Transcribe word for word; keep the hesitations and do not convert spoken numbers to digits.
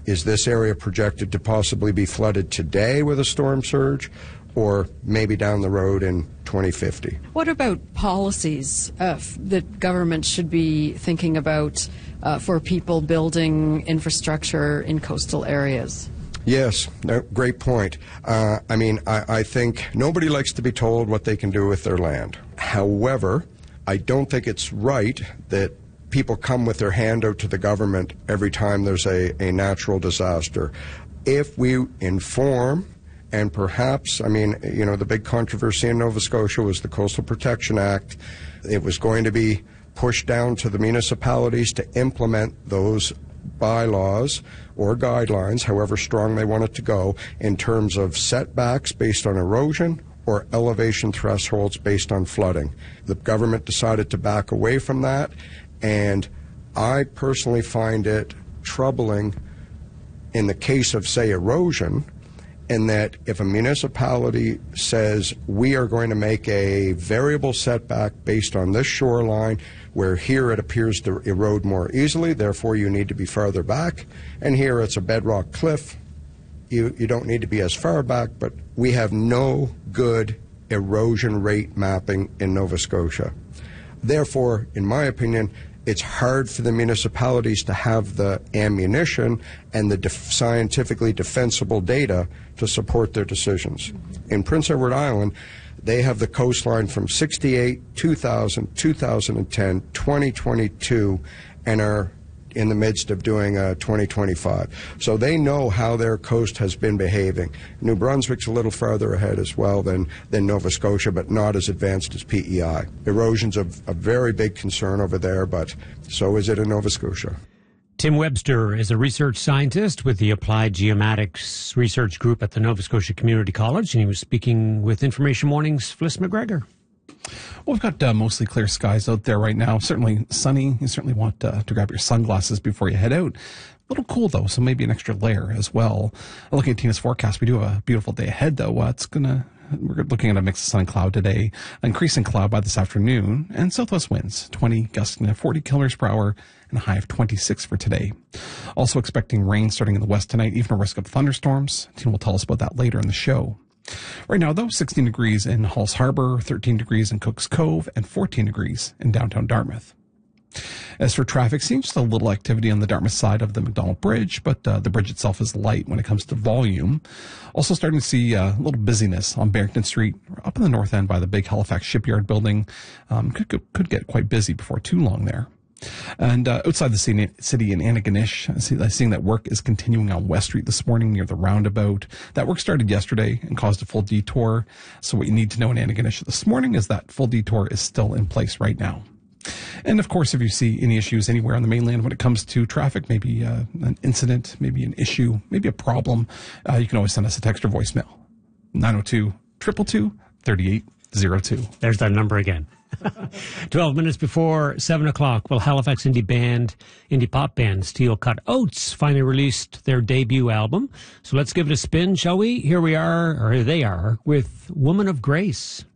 is this area projected to possibly be flooded today with a storm surge, or maybe down the road in twenty fifty? What about policies uh, f- that government should be thinking about uh, for people building infrastructure in coastal areas? Yes, no, great point. Uh, I mean, I, I think nobody likes to be told what they can do with their land. However, I don't think it's right that people come with their hand out to the government every time there's a, a natural disaster. If we inform, and perhaps, I mean, you know, the big controversy in Nova Scotia was the Coastal Protection Act. It was going to be pushed down to the municipalities to implement those bylaws or guidelines, however strong they want it to go, in terms of setbacks based on erosion or elevation thresholds based on flooding. The government decided to back away from that, and I personally find it troubling in the case of, say, erosion, in that if a municipality says we are going to make a variable setback based on this shoreline, where here it appears to erode more easily, therefore you need to be farther back, and here it's a bedrock cliff, you, you don't need to be as far back, but we have no good erosion rate mapping in Nova Scotia. Therefore, in my opinion, it's hard for the municipalities to have the ammunition and the def- scientifically defensible data to support their decisions. In Prince Edward Island, they have the coastline from sixty-eight, two thousand, two thousand ten, twenty twenty-two, and are in the midst of doing a twenty twenty-five. So they know how their coast has been behaving. New Brunswick's a little farther ahead as well than, than Nova Scotia, but not as advanced as P E I. Erosion's a, a very big concern over there, but so is it in Nova Scotia. Tim Webster is a research scientist with the Applied Geomatics Research Group at the Nova Scotia Community College, and he was speaking with Information Morning's Fliss McGregor. Well, we've got uh, mostly clear skies out there right now. Certainly sunny. You certainly want uh, to grab your sunglasses before you head out. A little cool, though, so maybe an extra layer as well. Looking at Tina's forecast, we do have a beautiful day ahead, though. Uh, it's going to... We're looking at a mix of sun and cloud today, increasing cloud by this afternoon, and southwest winds, twenty, gusting to forty kilometers per hour, and a high of twenty-six for today. Also expecting rain starting in the west tonight, even a risk of thunderstorms. Tina will tell us about that later in the show. Right now, though, sixteen degrees in Halls Harbor, thirteen degrees in Cooks Cove, and fourteen degrees in downtown Dartmouth. As for traffic, seeing just a little activity on the Dartmouth side of the McDonald Bridge, but uh, the bridge itself is light when it comes to volume. Also starting to see uh, a little busyness on Barrington Street, up in the north end by the big Halifax Shipyard building. Um, could, could, could get quite busy before too long there. And uh, outside the city, city in Antigonish, I see, I'm seeing that work is continuing on West Street this morning near the roundabout. That work started yesterday and caused a full detour. So what you need to know in Antigonish this morning is that full detour is still in place right now. And of course, if you see any issues anywhere on the mainland when it comes to traffic, maybe uh, an incident, maybe an issue, maybe a problem, uh, you can always send us a text or voicemail. nine oh two, two two two, three eight zero two. There's that number again. Twelve minutes before seven o'clock, well, Halifax indie band, indie pop band Steel Cut Oats finally released their debut album. So let's give it a spin, shall we? Here we are, or here they are, with Woman of Grace.